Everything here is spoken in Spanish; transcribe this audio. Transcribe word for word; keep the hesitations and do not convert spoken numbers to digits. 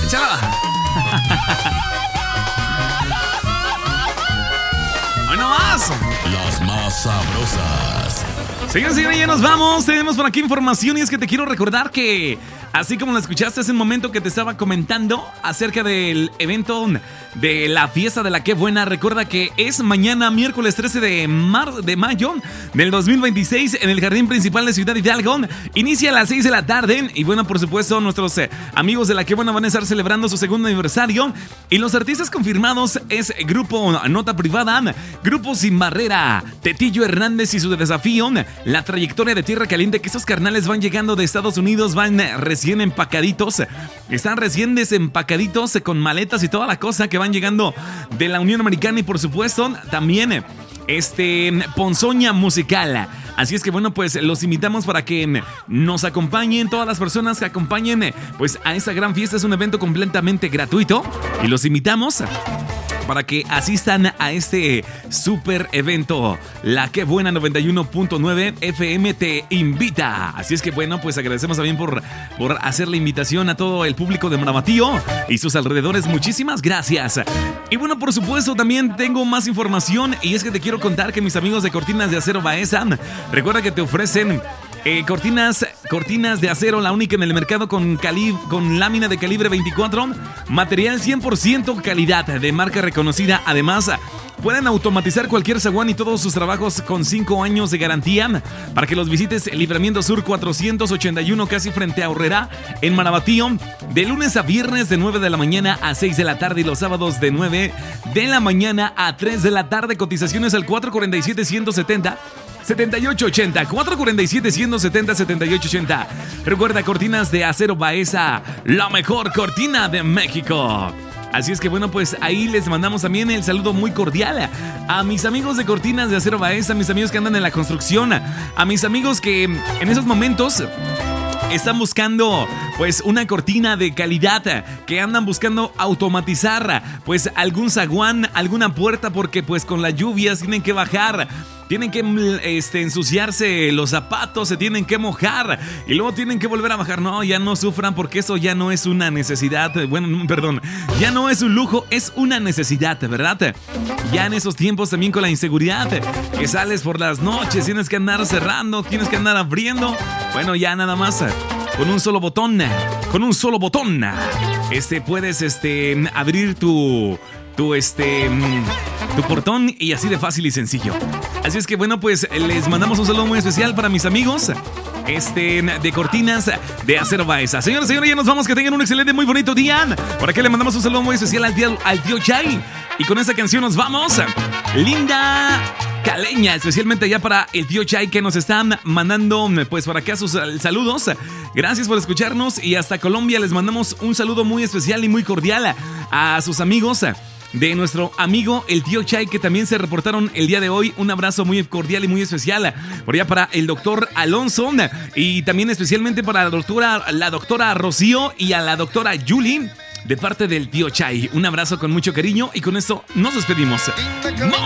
Échala. ¡Hoy no más! Las más sabrosas. Señores y señores, ya nos vamos. Tenemos por aquí información y es que te quiero recordar que, así como lo escuchaste hace un momento que te estaba comentando acerca del evento de la fiesta de la Qué Buena, recuerda que es mañana, miércoles trece de, mar de mayo del dos mil veintiséis, en el jardín principal de Ciudad Hidalgo. Inicia a las seis de la tarde y bueno, por supuesto, nuestros eh, amigos de la Qué Buena van a estar celebrando su segundo aniversario. Y los artistas confirmados es Grupo Nota Privada, Grupo Sin Barrera, Tetillo Hernández y su desafío, la trayectoria de Tierra Caliente, que esos carnales van llegando de Estados Unidos, van recién empacaditos, están recién desempacaditos con maletas y toda la cosa, que van llegando de la Unión Americana. Y por supuesto también este Ponzoña Musical. Así es que bueno, pues los invitamos para que nos acompañen, todas las personas que acompañen pues a esta gran fiesta. Es un evento completamente gratuito y los invitamos para que asistan a este super evento. La Qué Buena noventa y uno punto nueve F M te invita. Así es que bueno, pues agradecemos también por, por hacer la invitación a todo el público de Marabatío y sus alrededores. Muchísimas gracias. Y bueno, por supuesto también tengo más información, y es que te quiero contar que mis amigos de Cortinas de Acero Baeza, recuerda que te ofrecen Eh, cortinas, cortinas de acero, la única en el mercado con, calib con lámina de calibre veinticuatro, material cien por ciento calidad, de marca reconocida. Además, pueden automatizar cualquier zaguán y todos sus trabajos con cinco años de garantía. Para que los visites, Libramiento Sur cuatrocientos ochenta y uno, casi frente a Horrera, en Marabatío, de lunes a viernes de nueve de la mañana a seis de la tarde y los sábados de nueve de la mañana a tres de la tarde. Cotizaciones al cuatro cuarenta y siete, ciento setenta, setenta y ocho ochenta, cuatro cuarenta y siete, ciento setenta, setenta y ocho ochenta. Recuerda, Cortinas de Acero Baeza, la mejor cortina de México. Así es que bueno, pues ahí les mandamos también el saludo muy cordial a mis amigos de Cortinas de Acero Baeza, a mis amigos que andan en la construcción, a mis amigos que en esos momentos están buscando pues una cortina de calidad, que andan buscando automatizar pues algún zaguán, alguna puerta, porque pues con las lluvias tienen que bajar, tienen que este, ensuciarse los zapatos, se tienen que mojar y luego tienen que volver a bajar. No, ya no sufran, porque eso ya no es una necesidad. Bueno, perdón, ya no es un lujo, es una necesidad, ¿verdad? Ya en esos tiempos también con la inseguridad, que sales por las noches, tienes que andar cerrando, tienes que andar abriendo. Bueno, ya nada más con un solo botón, con un solo botón, este, puedes este, abrir tu... tu este tu portón, y así de fácil y sencillo. Así es que bueno, pues les mandamos un saludo muy especial para mis amigos este de Cortinas de Acero Baeza. Señores, señores, ya nos vamos. Que tengan un excelente, muy bonito día. Por aquí le mandamos un saludo muy especial al tío, al tío Chay. Y con esta canción nos vamos. Linda Caleña, especialmente allá para el tío Chay, que nos están mandando pues por acá sus saludos. Gracias por escucharnos, y hasta Colombia les mandamos un saludo muy especial y muy cordial a sus amigos de nuestro amigo el tío Chay, que también se reportaron el día de hoy. Un abrazo muy cordial y muy especial por allá para el doctor Alonso, y también especialmente para la doctora, la doctora Rocío y a la doctora Julie, de parte del tío Chay. Un abrazo con mucho cariño, y con esto nos despedimos.